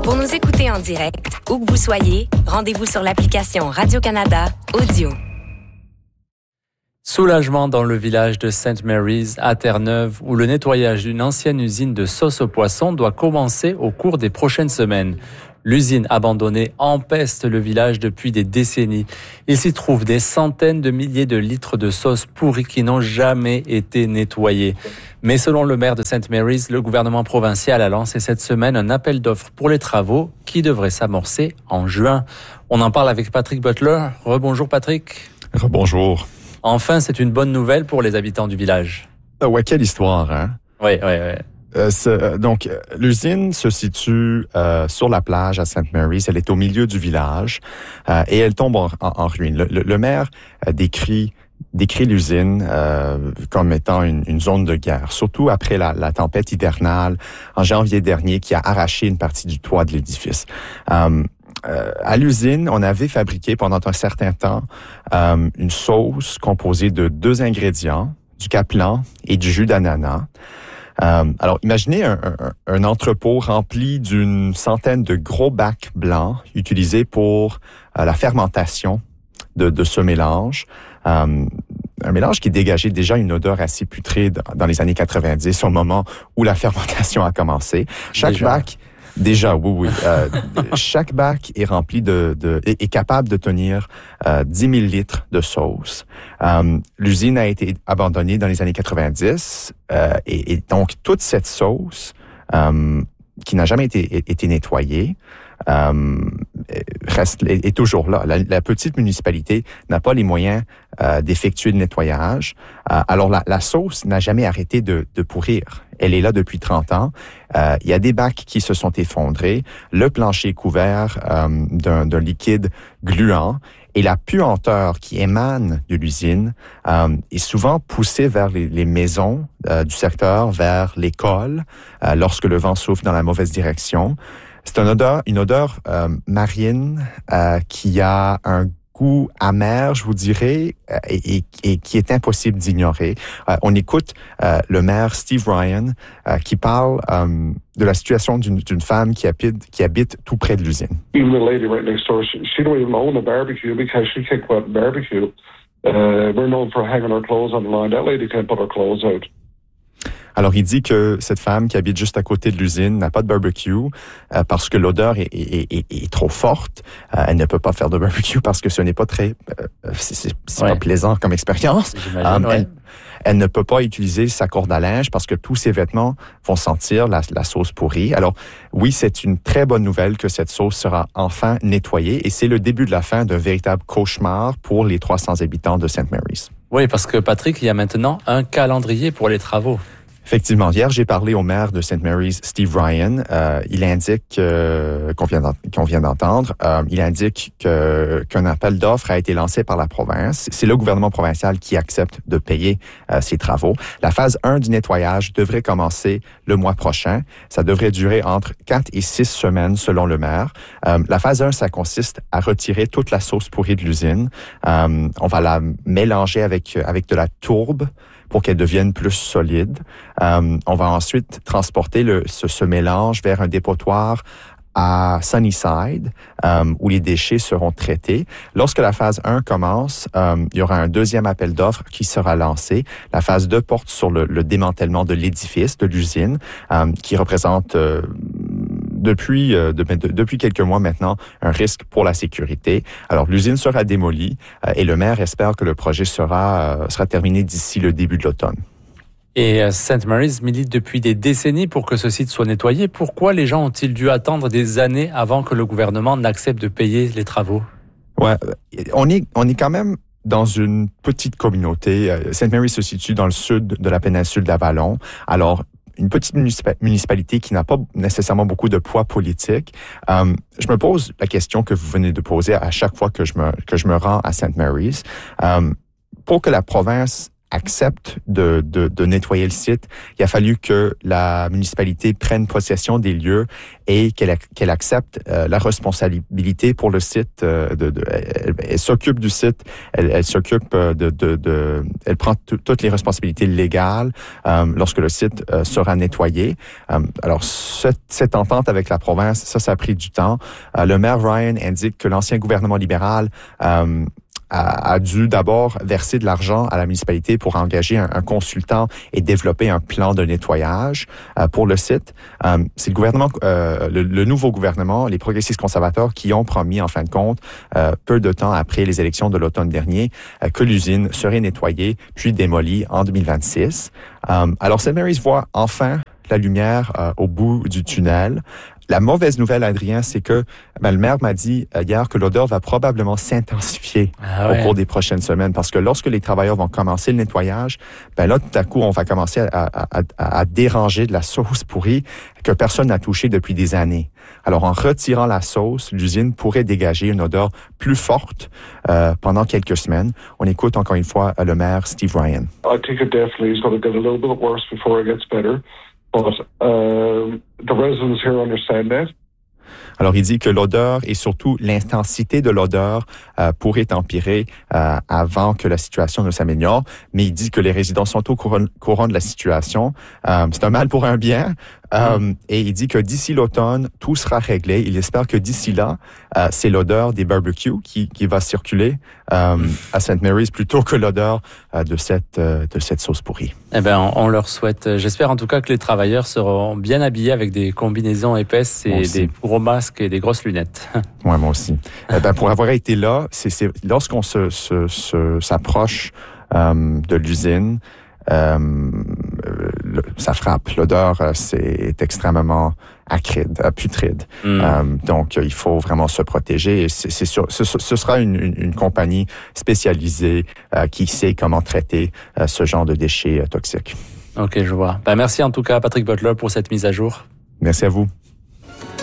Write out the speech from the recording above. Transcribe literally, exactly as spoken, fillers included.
Pour nous écouter en direct, où que vous soyez, rendez-vous sur l'application Radio-Canada Audio. Soulagement dans le village de Saint Mary's à Terre-Neuve, où le nettoyage d'une ancienne usine de sauce aux poissons doit commencer au cours des prochaines semaines. L'usine abandonnée empeste le village depuis des décennies. Il s'y trouve des centaines de milliers de litres de sauce pourrie qui n'ont jamais été nettoyés. Mais selon le maire de Saint Mary's, le gouvernement provincial a lancé cette semaine un appel d'offres pour les travaux qui devrait s'amorcer en juin. On en parle avec Patrick Butler. Rebonjour Patrick. Rebonjour. Enfin, c'est une bonne nouvelle pour les habitants du village. Euh, ouais, quelle histoire, hein? Oui, oui, oui. Euh, euh, donc, l'usine se situe euh, sur la plage à Saint Mary's. Elle est au milieu du village euh, et elle tombe en, en, en ruine. Le, le, le maire euh, décrit décrit l'usine euh, comme étant une, une zone de guerre, surtout après la, la tempête hivernale en janvier dernier qui a arraché une partie du toit de l'édifice. Euh, Euh, à l'usine, on avait fabriqué pendant un certain temps euh, une sauce composée de deux ingrédients, du caplan et du jus d'ananas. Euh, alors, imaginez un, un, un entrepôt rempli d'une centaine de gros bacs blancs utilisés pour euh, la fermentation de, de ce mélange. Euh, un mélange qui dégageait déjà une odeur assez putride dans les années quatre-vingt-dix, au moment où la fermentation a commencé. Chaque déjà. bac... Déjà, oui, oui. Euh, chaque bac est rempli de, de est, est capable de tenir euh, dix mille litres de sauce. Euh, l'usine a été abandonnée dans les années quatre-vingt-dix euh, et, et donc toute cette sauce euh, qui n'a jamais été, été nettoyée euh, reste est, est toujours là. La, la petite municipalité n'a pas les moyens euh, d'effectuer le nettoyage. Euh, alors la, la sauce n'a jamais arrêté de, de pourrir. Elle est là depuis trente ans. Euh, il y a des bacs qui se sont effondrés. Le plancher est couvert euh, d'un, d'un liquide gluant. Et la puanteur qui émane de l'usine euh, est souvent poussée vers les, les maisons euh, du secteur, vers l'école, euh, lorsque le vent souffle dans la mauvaise direction. C'est une odeur, une odeur euh, marine euh, qui a un goût amer, je vous dirais, et, et, et qui est impossible d'ignorer. Euh, on écoute euh, le maire Steve Ryan euh, qui parle euh, de la situation d'une, d'une femme qui habite, qui habite tout près de l'usine. Even the lady right next door, she, she don't even own a barbecue because she can't go out and barbecue. Uh, we're known for hanging our clothes on the line. That lady can't put her clothes out. Alors, il dit que cette femme qui habite juste à côté de l'usine n'a pas de barbecue euh, parce que l'odeur est, est, est, est trop forte. Euh, elle ne peut pas faire de barbecue parce que ce n'est pas très, euh, c'est, c'est, c'est ouais. pas plaisant comme expérience. Euh, ouais. elle, elle ne peut pas utiliser sa corde à linge parce que tous ses vêtements vont sentir la, la sauce pourrie. Alors, oui, c'est une très bonne nouvelle que cette sauce sera enfin nettoyée et c'est le début de la fin d'un véritable cauchemar pour les trois cents habitants de Saint Mary's. Oui, parce que Patrick, il y a maintenant un calendrier pour les travaux. Effectivement, hier, j'ai parlé au maire de Saint Mary's, Steve Ryan. Euh, il indique euh, qu'on vient qu'on vient d'entendre. Euh, il indique que qu'un appel d'offres a été lancé par la province. C'est le gouvernement provincial qui accepte de payer euh, ces travaux. La phase un du nettoyage devrait commencer le mois prochain. Ça devrait durer entre quatre et six semaines selon le maire. Euh, la phase un, ça consiste à retirer toute la sauce pourrie de l'usine. Euh, on va la mélanger avec avec de la tourbe pour qu'elle devienne plus solide. Euh, on va ensuite transporter le, ce, ce mélange vers un dépotoir à Sunnyside, euh, où les déchets seront traités. Lorsque la phase un commence, euh, il y aura un deuxième appel d'offres qui sera lancé. La phase deux porte sur le, le démantèlement de l'édifice, de l'usine, euh, qui représente... Euh, Depuis, euh, de, de, depuis quelques mois maintenant, un risque pour la sécurité. Alors, l'usine sera démolie euh, et le maire espère que le projet sera, euh, sera terminé d'ici le début de l'automne. Et euh, Saint Mary's milite depuis des décennies pour que ce site soit nettoyé. Pourquoi les gens ont-ils dû attendre des années avant que le gouvernement n'accepte de payer les travaux? Ouais, on est, on est quand même dans une petite communauté. Saint Mary's se situe dans le sud de la péninsule d'Avalon. Alors, une petite municipalité qui n'a pas nécessairement beaucoup de poids politique. Euh, je me pose la question que vous venez de poser à chaque fois que je me, que je me rends à Saint Mary's. Euh, pour que la province accepte de, de, de nettoyer le site, il a fallu que la municipalité prenne possession des lieux et qu'elle, qu'elle accepte euh, la responsabilité pour le site. Euh, de, de, elle, elle s'occupe du site, elle, elle s'occupe de, de, de elle prend t- toutes les responsabilités légales euh, lorsque le site euh, sera nettoyé. Euh, alors cette, cette entente avec la province, ça, ça a pris du temps. Euh, le maire Ryan indique que l'ancien gouvernement libéral euh, a, a dû d'abord verser de l'argent à la municipalité pour engager un, un consultant et développer un plan de nettoyage euh, pour le site. Euh, c'est le gouvernement, euh, le, le nouveau gouvernement, les progressistes conservateurs, qui ont promis, en fin de compte, euh, peu de temps après les élections de l'automne dernier, euh, que l'usine serait nettoyée puis démolie en deux mille vingt-six. Euh, alors, Saint Mary's voit enfin la lumière euh, au bout du tunnel. La mauvaise nouvelle, Adrien, c'est que ben, le maire m'a dit euh, hier que l'odeur va probablement s'intensifier ah ouais. au cours des prochaines semaines, parce que lorsque les travailleurs vont commencer le nettoyage, ben là, tout à coup, on va commencer à, à, à, à déranger de la sauce pourrie que personne n'a touchée depuis des années. Alors, en retirant la sauce, l'usine pourrait dégager une odeur plus forte euh, pendant quelques semaines. On écoute encore une fois le maire Steve Ryan. I think it definitely is going to get a little bit worse before it gets better. But uh, the residents here understand that. Alors, il dit que l'odeur et surtout l'intensité de l'odeur euh, pourrait empirer euh, avant que la situation ne s'améliore, mais il dit que les résidents sont au courant, courant de la situation. Euh, c'est un mal pour un bien. Euh, mm. Et il dit que d'ici l'automne, tout sera réglé. Il espère que d'ici là, euh, c'est l'odeur des barbecues qui, qui va circuler euh, mm. à Saint Mary's plutôt que l'odeur euh, de cette euh, de cette sauce pourrie. Eh ben, on, on leur souhaite. J'espère en tout cas que les travailleurs seront bien habillés avec des combinaisons épaisses et des gros masques et des grosses lunettes. Ouais, moi aussi. eh ben, pour avoir été là, c'est, c'est lorsqu'on se, se, se s'approche euh, de l'usine. Euh, le, ça frappe. L'odeur, euh, c'est extrêmement acide, euh, putride. Mm. Euh, donc, il faut vraiment se protéger. Et c'est, c'est sûr, ce, ce sera une, une, une compagnie spécialisée euh, qui sait comment traiter euh, ce genre de déchets euh, toxiques. OK, je vois. Ben, merci en tout cas, Patrick Butler, pour cette mise à jour. Merci à vous.